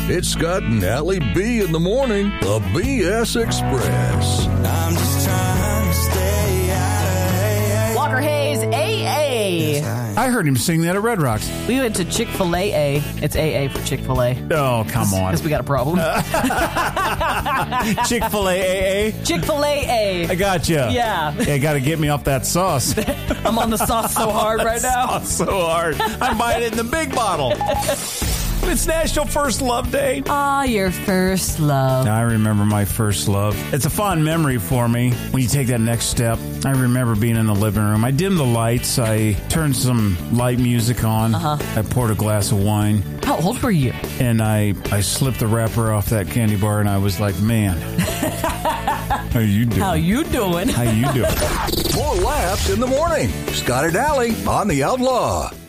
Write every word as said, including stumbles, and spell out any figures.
It's Scott and Allie B in the morning, the B S Express. I'm just trying to stay out of hey, Walker Hayes, A A. I heard him sing that at Red Rocks. We went to Chick-fil-A A. It's A A for Chick-fil-A. Oh, come on. Because we got a problem. Chick-fil-A A A? Chick-fil-A A. I got you. Yeah. Yeah, got to get me off that sauce. I'm on the sauce so hard right now. Sauce so hard. I'm buying it in the big bottle. It's National First Love Day. Ah, your first love. I remember my first love. It's a fond memory for me when you take that next step. I remember being in the living room. I dimmed the lights. I turned some light music on. Uh-huh. I poured a glass of wine. How old were you? And I, I slipped the wrapper off that candy bar, and I was like, man, how you doing? How you doing? How you doing? More laughs in the morning. Scott and Allie on the Outlaw.